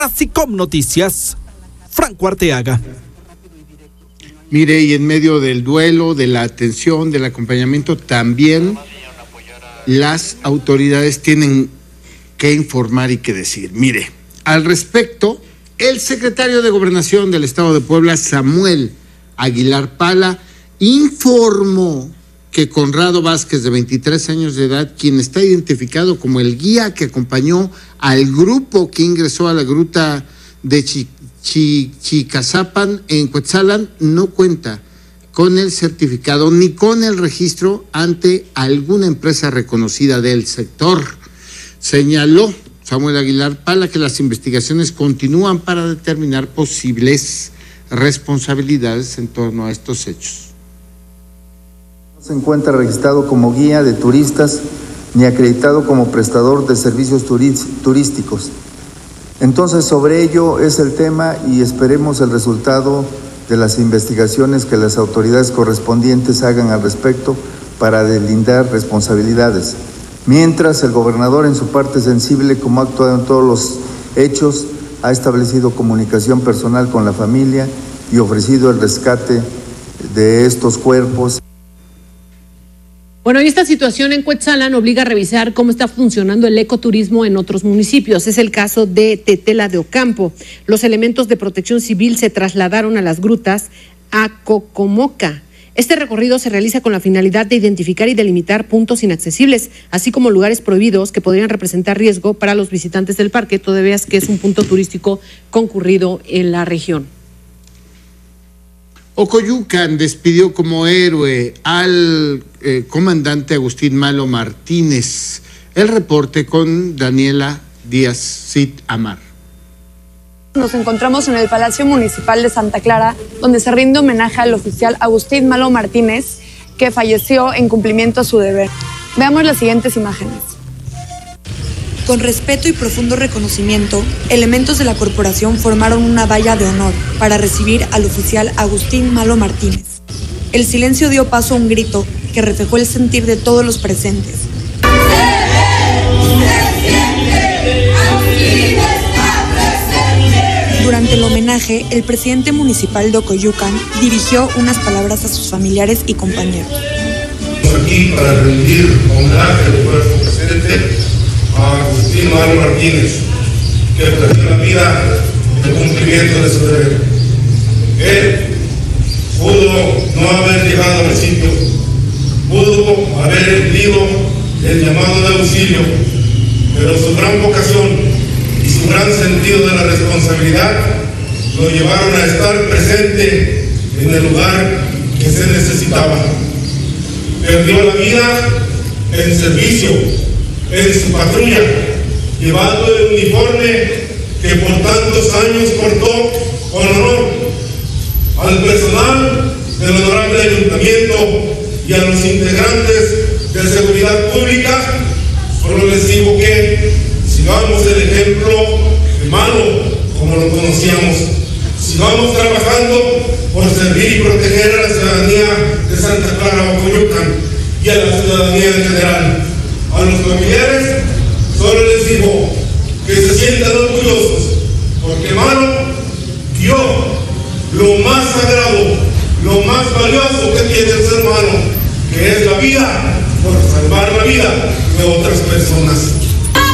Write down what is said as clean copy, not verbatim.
Asicom Noticias, Franco Arteaga. Mire, y en medio del duelo, de la atención, del acompañamiento, también las autoridades tienen que informar y que decir. Mire, al respecto, el secretario de Gobernación del Estado de Puebla, Samuel Aguilar Pala, informó que Conrado Vázquez, de 23 años de edad, quien está identificado como el guía que acompañó al grupo que ingresó a la gruta de Chicazapan en Cuetzalan, no cuenta con el certificado ni con el registro ante alguna empresa reconocida del sector. Señaló Samuel Aguilar Pala que las investigaciones continúan para determinar posibles responsabilidades en torno a estos hechos. No se encuentra registrado como guía de turistas ni acreditado como prestador de servicios turísticos. Entonces, sobre ello es el tema y esperemos el resultado de las investigaciones que las autoridades correspondientes hagan al respecto para deslindar responsabilidades. Mientras, el gobernador, en su parte sensible, como ha actuado en todos los hechos, ha establecido comunicación personal con la familia y ofrecido el rescate de estos cuerpos. Bueno, y esta situación en Cuetzalan obliga a revisar cómo está funcionando el ecoturismo en otros municipios. Es el caso de Tetela de Ocampo. Los elementos de protección civil se trasladaron a las grutas a Cocomoca. Este recorrido se realiza con la finalidad de identificar y delimitar puntos inaccesibles, así como lugares prohibidos que podrían representar riesgo para los visitantes del parque, toda vez que es un punto turístico concurrido en la región. Ocoyucan despidió como héroe al comandante Agustín Malo Martínez. El reporte con Daniela Díaz Cid Amar. Nos encontramos en el Palacio Municipal de Santa Clara, donde se rinde homenaje al oficial Agustín Malo Martínez, que falleció en cumplimiento a su deber. Veamos las siguientes imágenes. Con respeto y profundo reconocimiento, elementos de la corporación formaron una valla de honor para recibir al oficial Agustín Malo Martínez. El silencio dio paso a un grito que reflejó el sentir de todos los presentes. Durante el homenaje, el presidente municipal de Ocoyucan dirigió unas palabras a sus familiares y compañeros. Aquí para rendir homenaje al cuerpo presente a Agustín Malo Martínez, que perdió la vida en cumplimiento de su deber. Él pudo no haber llegado al sitio, pudo haber enviado el llamado de auxilio, pero su gran vocación y su gran sentido de la responsabilidad lo llevaron a estar presente en el lugar que se necesitaba. Perdió la vida en servicio, en su patrulla, llevando el uniforme que por tantos años portó con honor. Al personal del honorable ayuntamiento y a los integrantes de seguridad pública, solo les digo que sigamos el ejemplo de Malo como lo conocíamos. Sigamos trabajando por servir y proteger a la ciudadanía de Santa Clara, Ocoyucan y a la ciudadanía en general. A los familiares solo les digo que se sientan orgullosos, porque Malo dio lo más sagrado, lo más valioso que tiene el ser humano, que es la vida, por salvar la vida de otras personas.